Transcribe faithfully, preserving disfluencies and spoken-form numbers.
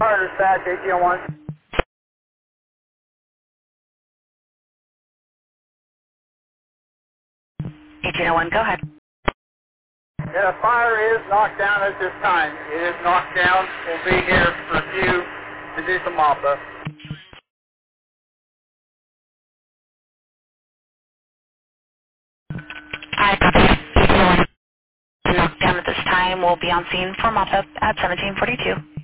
Fire dispatch, eighteen oh one. eighteen oh one, go ahead. Yeah, the fire is knocked down at this time. It is knocked down. We'll be here for a few to do some mop-up. I copy. eighteen oh one, knocked down at this time. We'll be on scene for mop-up at seventeen forty-two.